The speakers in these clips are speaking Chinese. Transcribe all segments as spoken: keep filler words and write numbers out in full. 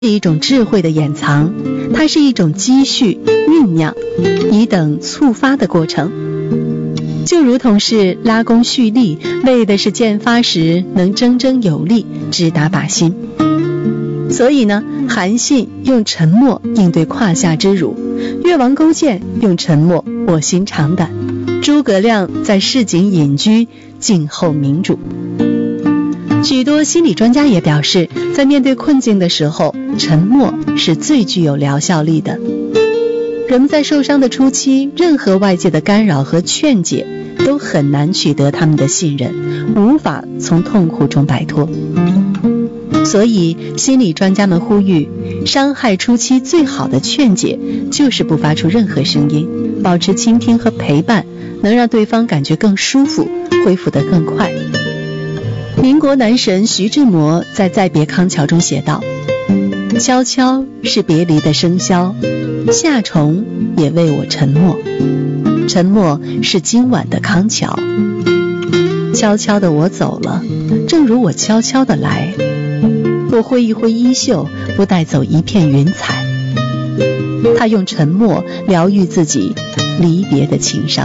是一种智慧的掩藏，它是一种积蓄、酝酿，以等促发的过程。就如同是拉弓蓄力，为的是箭发时能铮铮有力，直达靶心。所以呢，韩信用沉默应对胯下之辱，越王勾践用沉默卧薪尝胆，诸葛亮在市井隐居，静候明主。许多心理专家也表示，在面对困境的时候，沉默是最具有疗效力的。人们在受伤的初期，任何外界的干扰和劝解都很难取得他们的信任，无法从痛苦中摆脱。所以心理专家们呼吁，伤害初期最好的劝解就是不发出任何声音，保持倾听和陪伴，能让对方感觉更舒服，恢复得更快。民国男神徐志摩在《再别康桥》中写道，悄悄是别离的笙箫，夏虫也为我沉默，沉默是今晚的康桥。悄悄的我走了，正如我悄悄的来，我挥一挥衣袖，不带走一片云彩。他用沉默疗愈自己离别的情伤。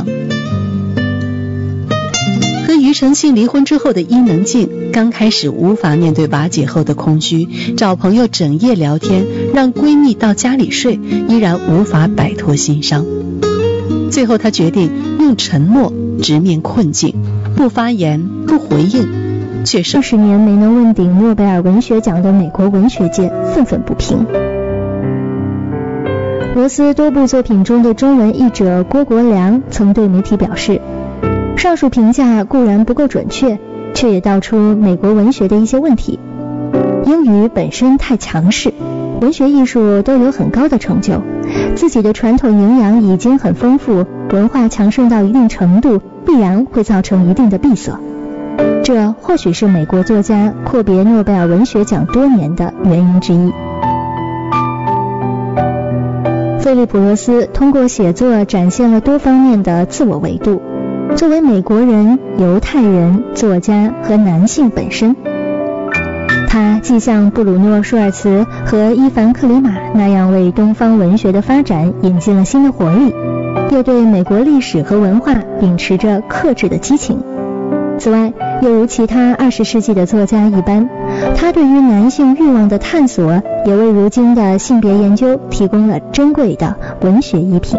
和庾澄庆离婚之后的伊能静，刚开始无法面对瓦解后的空虚，找朋友整夜聊天，让闺蜜到家里睡，依然无法摆脱心伤。最后她决定用沉默直面困境，不发言不回应，却是二十年没能问鼎诺贝尔文学奖的美国文学界愤愤不平。罗斯多部作品中的中文译者郭国良曾对媒体表示，上述评价固然不够准确，却也道出美国文学的一些问题。英语本身太强势，文学艺术都有很高的成就，自己的传统营养已经很丰富，文化强盛到一定程度，必然会造成一定的闭塞。这或许是美国作家阔别诺贝尔文学奖多年的原因之一。菲利普·罗斯通过写作展现了多方面的自我维度，作为美国人、犹太人、作家和男性本身，他既像布鲁诺·舒尔茨和伊凡·克里马那样为东方文学的发展引进了新的活力，又对美国历史和文化秉持着克制的激情。此外，又如其他二十世纪的作家一般，他对于男性欲望的探索也为如今的性别研究提供了珍贵的文学依凭。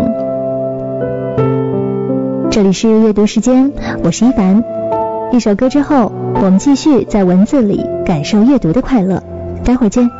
这里是阅读时间，我是一凡。一首歌之后，我们继续在文字里感受阅读的快乐。待会儿见。